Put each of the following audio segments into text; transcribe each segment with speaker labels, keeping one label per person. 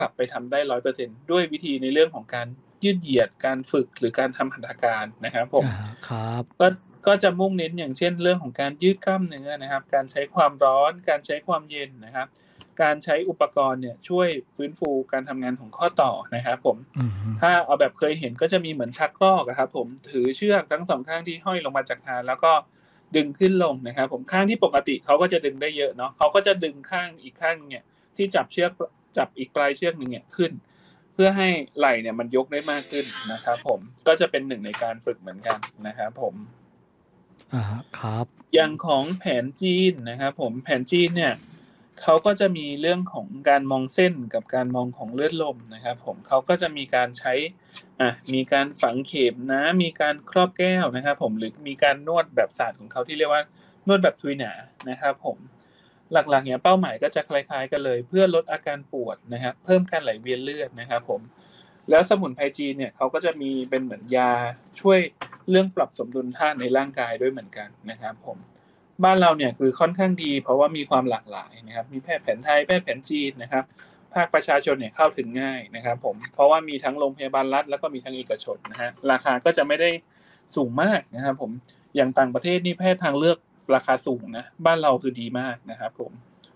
Speaker 1: กลับไปทำได้ 100% ด้วยวิธีในเรื่องของการยืดเหยียดการฝึกหรือการทำหัตถการนะครับผม
Speaker 2: ครับ
Speaker 1: ก็จะมุ่งเน้นอย่างเช่นเรื่องของการยืดกล้ามเนื้อนะครับการใช้ความร้อนการใช้ความเย็นนะครับการใช้อุปกรณ์เนี่ยช่วยฟื้นฟูการทำงานของข้อต่อนะครับผมถ้าเอาแบบเคยเห็นก็จะมีเหมือนชักรอกครับผมถือเชือกทั้งสองข้างที่ห้อยลงมาจากคานแล้วก็ดึงขึ้นลงนะครับผมข้างที่ปกติเขาก็จะดึงได้เยอะเนาะเขาก็จะดึงข้างอีกข้างเนี่ยที่จับอีกปลายเชือกนึงเนี่ยขึ้นเพื่อให้ไหล่เนี่ยมันยกได้มากขึ้นนะครับผมก็จะเป็นหนึ่งในการฝึกเหมือนกันนะครับผม
Speaker 2: ครับ
Speaker 1: อย่างของแผนจีนนะครับผมแผนจีนเนี่ยเขาก็จะมีเรื่องของการมองเส้นกับการมองของเลือดลมนะครับผมเขาก็จะมีการใช้มีการฝังเข็มนะมีการครอบแก้วนะครับผมหรือมีการนวดแบบศาสตร์ของเขาที่เรียกว่านวดแบบทุยหนานะครับผมหลักๆเนี่ยเป้าหมายก็จะคล้ายๆกันเลยเพื่อลดอาการปวดนะครับเพิ่มการไหลเวียนเลือดนะครับผมแล้วสมุนไพรจีนเนี่ยเขาก็จะมีเป็นเหมือนยาช่วยเรื่องปรับสมดุลธาตุในร่างกายด้วยเหมือนกันนะครับผมบ้านเราเนี่ยคือค่อนข้างดีเพราะว่ามีความหลากหลายนะครับมีแพทย์แผนไทยแพทย์แผนจีนนะครับภาคประชาชนเนี่ยเข้าถึงง่ายนะครับผมเพราะว่ามีทั้งโรงพยาบาลรัฐแล้วก็มีทั้งเอกชนนะฮะราคาก็จะไม่ได้สูงมากนะครับผมอย่างต่างประเทศนี่แพทย์ทางเลือกราคาสูงนะบ้านเราคือดีมากนะครับผม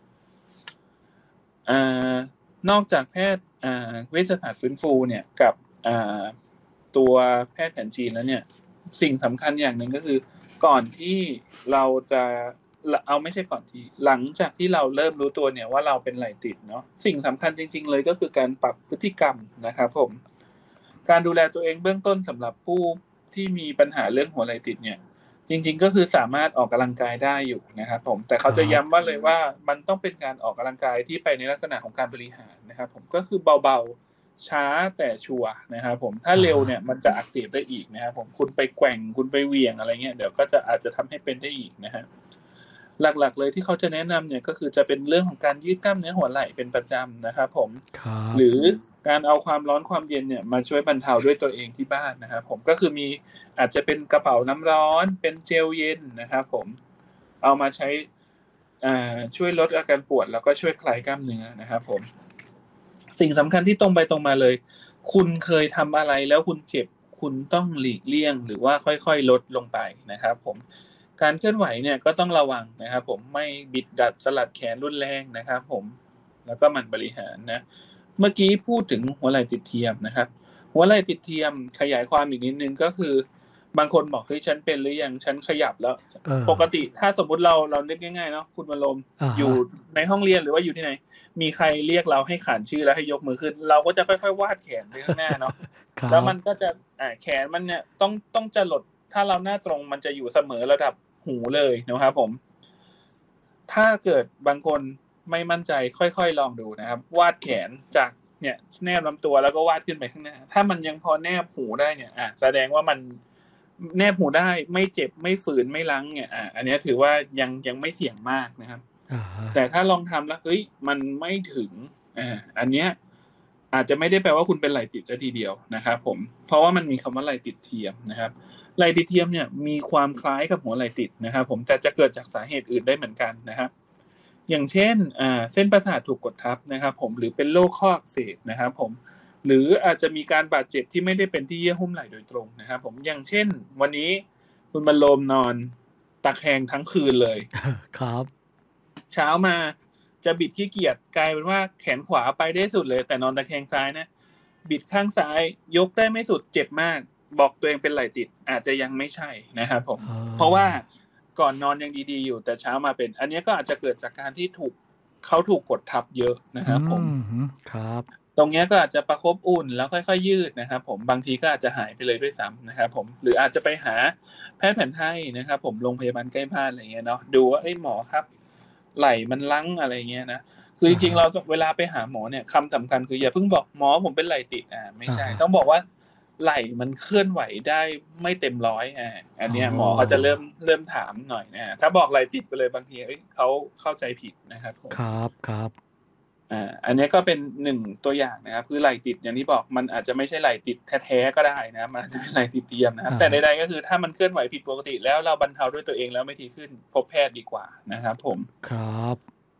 Speaker 1: นอกจากแพทย์เวชศาสตร์ฟื้นฟูเนี่ยกับตัวแพทย์แผนจีนแล้วเนี่ยสิ่งสำคัญอย่างหนึ่งก็คือก่อนที่เราจะเอาไม่ใช่ก่อนที่หลังจากที่เราเริ่มรู้ตัวเนี่ยว่าเราเป็นไหลติดเนาะสิ่งสำคัญจริงๆเลยก็คือการปรับพฤติกรรมนะครับผมการดูแลตัวเองเบื้องต้นสำหรับผู้ที่มีปัญหาเรื่องหัวไหล่ติดเนี่ยจริงๆก็คือสามารถออกกำลังกายได้อยู่นะครับผมแต่เขาจะย้ำว่าเลยว่ามันต้องเป็นการออกกำลังกายที่ไปในลักษณะของการบริหารนะครับผมก็คือเบาๆช้าแต่ชัวร์นะครับผมถ้าเร็วเนี่ยมันจะอักเสบได้อีกนะครับผมคุณไปแกว่งคุณไปเหวี่ยงอะไรเงี้ยเดี๋ยวก็จะอาจจะทำให้เป็นได้อีกนะฮะหลักๆเลยที่เขาจะแนะนำเนี่ยก็คือจะเป็นเรื่องของการยืดกล้ามเนื้อหัวไหล่เป็นประจำนะครับผมหรือการเอาความร้อนความเย็นเนี่ยมาช่วยบรรเทาด้วยตัวเองที่บ้านนะครับผมก็คือมีอาจจะเป็นกระเป๋าน้ำร้อนเป็นเจลเย็นนะครับผมเอามาใช้ช่วยลดอาการปวดแล้วก็ช่วยคลายกล้ามเนื้อนะครับผมสิ่งสำคัญที่ตรงไปตรงมาเลยคุณเคยทำอะไรแล้วคุณเจ็บคุณต้องหลีกเลี่ยงหรือว่าค่อยๆลดลงไปนะครับผมการเคลื่อนไหวเนี่ยก็ต้องระวังนะครับผมไม่บิดดัดสลัดแขนรุนแรงนะครับผมแล้วก็หมั่นบริหารนะเมื่อกี้พูดถึงหัวไหล่ติดเทียมนะครับหัวไหล่ติดเทียมขยายความอีกนิดนึงก็คือบางคนบอกเฮ้ยฉันเป็นหรือยังฉันขยับแล้วปกติถ้าสมมุติเรานึกง่ายๆเนาะคุณวรมอยู่ในห้องเรียนหรือว่าอยู่ที่ไหนมีใครเรียกเราให้ขานชื่อแล้วให้ยกมือขึ้นเราก็จะค่อยๆวาดแขนไปข้างหน้าเนาะแล้วมันก็จะแขนมันเนี่ยต้องจะหลดถ้าเราหน้าตรงมันจะอยู่เสมอระดับหูเลยนะครับผมถ้าเกิดบางคนไม่มั่นใจค่อยๆลองดูนะครับวาดแขนจากเนี่ยแนบลำตัวแล้วก็วาดขึ้นไปข้างหน้าถ้ามันยังพอแนบหูได้เนี่ยแสดงว่ามันแนบหูได้ไม่เจ็บไม่ฝืนไม่รั้งเนี่ยอันนี้ถือว่ายังไม่เสี่ยงมากนะครับแต่ถ้าลองทำแล้วเฮ้ยมันไม่ถึงอันเนี้ยอาจจะไม่ได้แปลว่าคุณเป็นไหล่ติดซะทีเดียวนะครับผมเพราะว่ามันมีคำว่าไหล่ติดเทียมนะครับไหล่ติดเทียมเนี่ยมีความคล้ายกับหัวไหล่ติดนะครับผมแต่จะเกิดจากสาเหตุอื่นได้เหมือนกันนะครับอย่างเช่นเส้นประสาทถูกกดทับนะครับผมหรือเป็นโรคข้ออักเสบนะครับผมหรืออาจจะมีการบาดเจ็บที่ไม่ได้เป็นที่เยื่อหุ้มไหล่โดยตรงนะครับผมอย่างเช่นวันนี้คุณบรรลมนอนตะแคงทั้งคืนเลย
Speaker 2: ครับ
Speaker 1: เช้ามาจะบิดขี้เกียจกลายเป็นว่าแขนขวาไปได้สุดเลยแต่นอนตะแคงซ้ายนะบิดข้างซ้ายยกได้ไม่สุดเจ็บมากบอกตัวเองเป็นไหล่ติดอาจจะยังไม่ใช่นะครับผมเพราะว่าก่อนนอนยังดีๆอยู่แต่เช้ามาเป็นอันนี้ก็อาจจะเกิดจากการที่เขาถูกกดทับเยอะนะครับผม
Speaker 2: ครับ
Speaker 1: ตรงนี้ก็อาจจะประคบอุ่นแล้วค่อยๆยืดนะครับผมบางทีก็อาจจะหายไปเลยด้วยซ้ำนะครับผมหรืออาจจะไปหาแพทย์แผนไทยนะครับผมโรงพยาบาลใกล้บ้านอะไรเงี้ยเนาะดูว่าหมอครับไหล่มันลั้งอะไรเงี้ยนะคือจริงๆเราเวลาไปหาหมอเนี่ยคำสำคัญคืออย่าเพิ่งบอกหมอผมเป็นไหล่ติดไม่ใช่ต้องบอกว่าไหล่มันเคลื่อนไหวได้ไม่เต็มร้อยอันนี้หมอเขาจะเริ่มถามหน่อยนะถ้าบอกไหล่ติดไปเลยบางทีเขาเข้าใจผิดนะครับผม
Speaker 2: ครับ
Speaker 1: อันนี้ก็เป็นหนึ่งตัวอย่างนะครับคือไหล่ติดอย่างที่บอกมันอาจจะไม่ใช่ไหล่ติดแท้ๆก็ได้นะมันอาจจะเป็นไหล่ติดเทียมนะครับแต่ใดๆก็คือถ้ามันเคลื่อนไหวผิดปกติแล้วเราบรรเทาด้วยตัวเองแล้วไม่ดีขึ้นพบแพทย์ดีกว่านะครับผม
Speaker 2: ครับ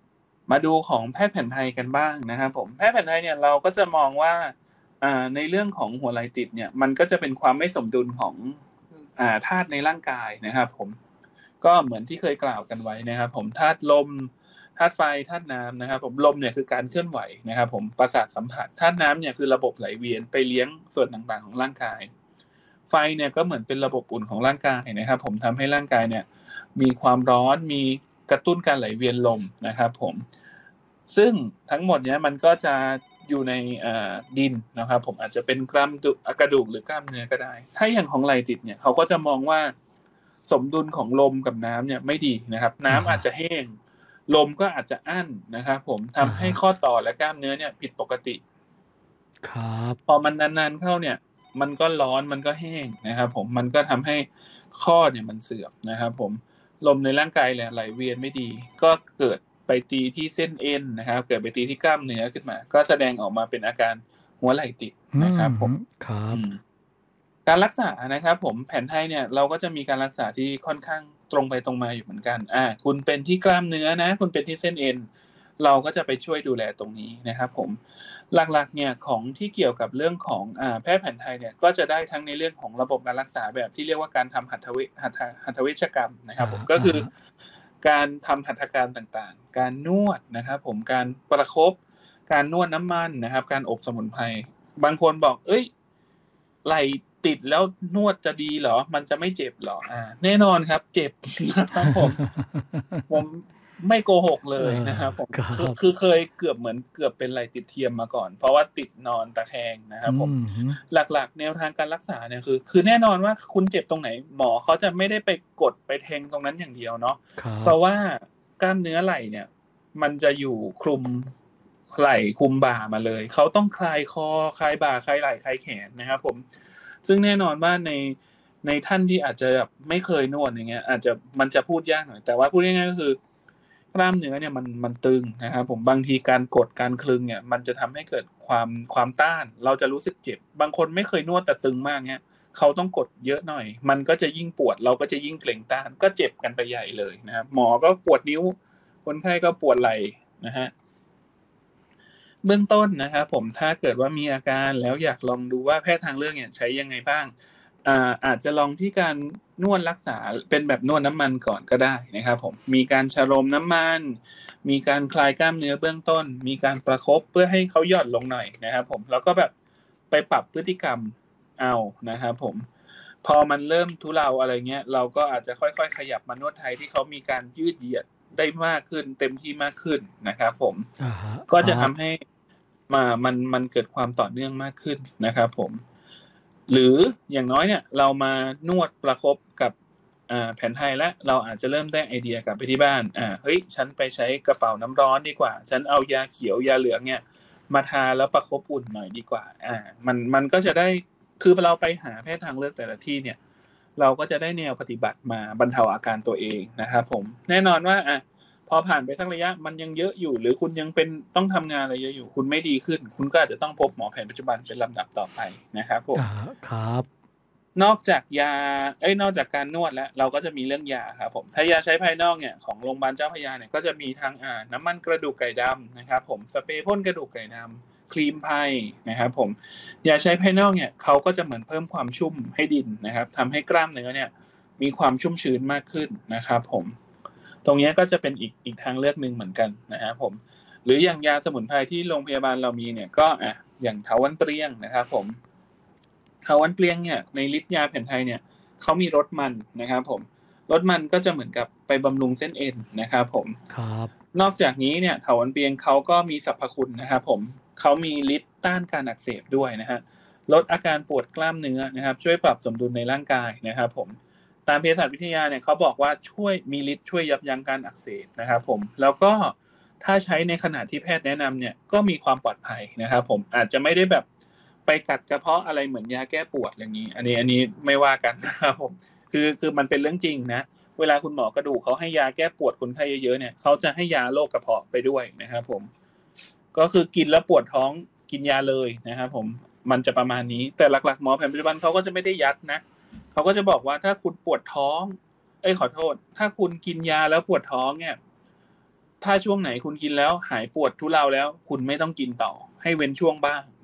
Speaker 1: มาดูของแพทย์แผนไทยกันบ้างนะครับผมแพทย์แผนไทยเนี่ยเราก็จะมองว่าในเรื่องของหัวไหล่ติดเนี่ยมันก็จะเป็นความไม่สมดุลของธาตุในร่างกายนะครับผมก็เหมือนที่เคยกล่าวกันไว้นะครับผมธาตุลมธาตุไฟธาตุน้ำนะครับผมลมเนี่ยคือการเคลื่อนไหวนะครับผมประสาทสัมผัสธาตุน้ำเนี่ยคือระบบไหลเวียนไปเลี้ยงส่วนต่างๆของร่างกายไฟเนี่ยก็เหมือนเป็นระบบอุ่นของร่างกายนะครับผมทำให้ร่างกายเนี่ยมีความร้อนมีกระตุ้นการไหลเวียนลมนะครับผมซึ่งทั้งหมดเนี้ยมันก็จะอยู่ในดินนะครับผมอาจจะเป็นกระดูกหรือกล้ามเนื้อก็ได้ถ้าอย่างของไหล่ติดเนี่ยเขาก็จะมองว่าสมดุลของลมกับน้ำเนี่ยไม่ดีนะครับน้ำอาจจะแห้งลมก็อาจจะอั้นนะครับผมทำให้ข้อต่อและกล้ามเนื้อเนี่ยผิดปกติ
Speaker 2: ครับ
Speaker 1: พอมันนานๆเข้าเนี่ยมันก็ร้อนมันก็แห้งนะครับผมมันก็ทำให้ข้อเนี่ยมันเสื่อมนะครับผมลมในร่างกายเนี่ยไหลเวียนไม่ดีก็เกิดไปตีที่เส้นเอ็นนะครับเกิดไปตีที่กล้ามเนื้อขึ้นมาก็แสดงออกมาเป็นอาการหัวไหล่ติดนะครับผม
Speaker 2: ครับ
Speaker 1: การรักษานะครับผมแผนไทยเนี่ยเราก็จะมีการรักษาที่ค่อนข้างตรงไปตรงมาอยู่เหมือนกันคุณเป็นที่กล้ามเนื้อนะคุณเป็นที่เส้นเอ็นเราก็จะไปช่วยดูแลตรงนี้นะครับผมหลักๆเนี่ยของที่เกี่ยวกับเรื่องของแพทย์แผนไทยเนี่ยก็จะได้ทั้งในเรื่องของระบบการรักษาแบบที่เรียกว่าการทำหัตถเวชกรรมนะครับผมก็คือการทำหัตถการต่างๆการนวดนะครับผมการประคบการนวดน้ำมันนะครับการอบสมุนไพรบางคนบอกไหล่ติดแล้วนวดจะดีเหรอมันจะไม่เจ็บเหรอแน่นอนครับเจ็บนะครับผมไม่โกหกเลยนะครับผมคือเคยเกือบเป็นไหล่ติดเทียมมาก่อนเพราะว่าติดนอนตะแคงนะครับผมหลักๆแนวทางการรักษาเนี่ยคือแน่นอนว่าคุณเจ็บตรงไหนหมอเขาจะไม่ได้ไปกดไปแทงตรงนั้นอย่างเดียวเนาะเพราะว่ากล้ามเนื้อไหล่เนี่ยมันจะอยู่คลุมไหล่คลุมบ่ามาเลยเขาต้องคลายคอคลายบ่าคลายไหล่คลายแขนนะครับผมซึ่งแน่นอนว่าในท่านที่อาจจะแบบไม่เคยนวดอย่างเงี้ยอาจจะมันจะพูดยากหน่อยแต่ว่าพูดง่ายๆก็คือกล้ามเนื้อเนี่ยมันตึงนะครับผมบางทีการกดการคลึงเนี่ยมันจะทำให้เกิดความต้านเราจะรู้สึกเจ็บบางคนไม่เคยนวดแต่ตึงมากเนี่ยเขาต้องกดเยอะหน่อยมันก็จะยิ่งปวดเราก็จะยิ่งเกร็งต้านก็เจ็บกันไปใหญ่เลยนะครับหมอก็ปวดนิ้วคนไข้ก็ปวดไหล่นะฮะเบื้องต้นนะครับผมถ้าเกิดว่ามีอาการแล้วอยากลองดูว่าแพทย์ทางเลือกเนี่ยใช้ยังไงบ้างอาจจะลองที่การนวดรักษาเป็นแบบนวดน้ำมันก่อนก็ได้นะครับผมมีการชะโลมน้ำมันมีการคลายกล้ามเนื้อเบื้องต้นมีการประคบเพื่อให้เขาหย่อนลงหน่อยนะครับผมแล้วก็แบบไปปรับพฤติกรรมเอานะครับผมพอมันเริ่มทุเลาอะไรเงี้ยเราก็อาจจะค่อยๆขยับมานวดไทยที่เขามีการยืดเหยียดได้มากขึ้นเต็มที่มากขึ้นนะครับผมก็จะทำให้มันเกิดความต่อเนื่องมากขึ้นนะครับผมหรืออย่างน้อยเนี่ยเรามานวดประคบกับแผนไทยแล้วเราอาจจะเริ่มได้ไอเดียกลับไปที่บ้านเฮ้ยฉันไปใช้กระเป๋าน้ำร้อนดีกว่าฉันเอายาเขียวยาเหลืองเนี่ยมาทาแล้วประคบอุ่นหน่อยดีกว่ามันก็จะได้คือเราไปหาแพทย์ทางเลือกแต่ละที่เนี่ยเราก็จะได้แนวปฏิบัติมาบรรเทาอาการตัวเองนะครับผมแน่นอนว่าพอผ่านไปสักระยะมันยังเยอะอยู่หรือคุณยังเป็นต้องทำงานอะไรเยอะอยู่คุณไม่ดีขึ้นคุณก็อาจจะต้องพบหมอแผนปัจจุบันเป็นลำดับต่อไปนะครับผม
Speaker 2: ครับ
Speaker 1: นอกจากนอกจากการนวดแล้วเราก็จะมีเรื่องยาครับผมถ้ายาใช้ภายนอกเนี่ยของโรงพยาบาลเจ้าพระยาเนี่ยก็จะมีทั้งน้ำมันกระดูกไก่ดำนะครับผมสเปรย์พ่นกระดูกไก่ดำครีมไพนะครับผมยาใช้ภายนอกเนี่ยเขาก็จะเหมือนเพิ่มความชุ่มให้ดินนะครับทำให้กล้ามเนื้อเนี่ยมีความชุ่มชื้นมากขึ้นนะครับผมตรงนี้ก็จะเป็นอีกทางเลือกนึงเหมือนกันนะครับผมหรืออย่างยาสมุนไพรที่โรงพยาบาลเรามีเนี่ยก็อย่างเถาวัลย์เปรี้ยงนะครับผมเถาวัลย์เปรี้ยงเนี่ยในฤทธิ์ยาแผนไทยเนี่ยเขามีรสมันนะครับผมรสมันก็จะเหมือนกับไปบำรุงเส้นเอ็นนะครับผม
Speaker 2: ครับ
Speaker 1: นอกจากนี้เนี่ยเถาวัลย์เปรี้ยงเขาก็มีสรรพคุณนะครับผมเขามีฤทธิ์ต้านการอักเสบด้วยนะฮะลดอาการปวดกล้ามเนื้อนะครับช่วยปรับสมดุลในร่างกายนะครับผมตามเภสัชวิทยาเนี่ยเขาบอกว่ามีฤทธิ์ช่วยยับยั้งการอักเสบนะครับผมแล้วก็ถ้าใช้ในขณะที่แพทย์แนะนำเนี่ยก็มีความปลอดภัยนะครับผมอาจจะไม่ได้แบบไปกัดกระเพาะอะไรเหมือนยาแก้ปวดอย่างนี้อันนี้ไม่ว่ากันนะครับผมคือมันเป็นเรื่องจริงนะเวลาคุณหมอกระดูกเขาให้ยาแก้ปวดคนไข้เยอะๆเนี่ยเขาจะให้ยาโรคกระเพาะไปด้วยนะครับผมก็คือกินแล้วปวดท้องกินยาเลยนะครับผมมันจะประมาณนี้แต่หลักๆหมอแผนปัจจุบันเขาก็จะไม่ได้ยัดนะเขาก็จะบอกว่าถ้าคุณปวดท้องขอโทษถ้าคุณกินยาแล้วปวดท้องเนี่ยถ้าช่วงไหนคุณกินแล้วหายปวดทุเลาแล้ว คุณไม่ต้องกินต่อให้เว้นช่วงบ้าง